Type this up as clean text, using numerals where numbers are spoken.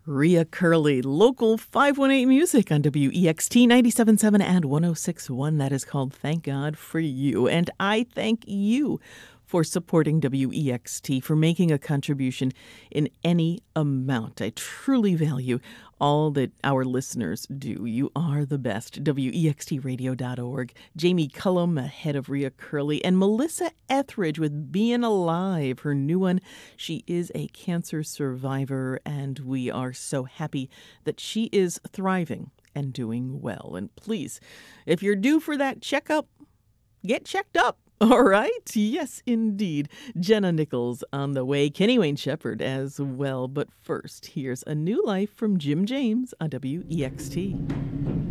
Rhea Curley, local 518 music on WEXT 97.7 and 106.1. That is called Thank God for You. And I thank you for supporting WEXT, for making a contribution in any amount. I truly value all that our listeners do. You are the best. WEXTradio.org. Jamie Cullum, ahead of Rhea Curley, and Melissa Etheridge with Being Alive, her new one. She is a cancer survivor, and we are so happy that she is thriving and doing well. And please, if you're due for that checkup, get checked up. All right. Yes, indeed. Jenna Nichols on the way. Kenny Wayne Shepherd as well. But first, here's A New Life from Jim James on WEXT.